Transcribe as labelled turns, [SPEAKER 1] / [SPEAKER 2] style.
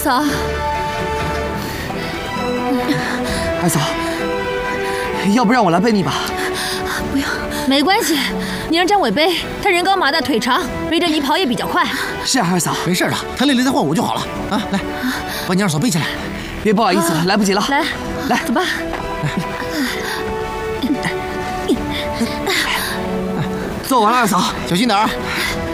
[SPEAKER 1] 嫂。
[SPEAKER 2] 二嫂，要不让我来背你吧？
[SPEAKER 1] 不用，没关系，你让张伟背，他人高马大腿长，背着你跑也比较快。
[SPEAKER 2] 是啊，二嫂，
[SPEAKER 3] 没事的，他累了再换我就好了啊！来，把你二嫂背起来。
[SPEAKER 2] 别不好意思，来不及了。
[SPEAKER 1] 来，走吧。
[SPEAKER 2] 做完了，二嫂，
[SPEAKER 3] 小心点啊！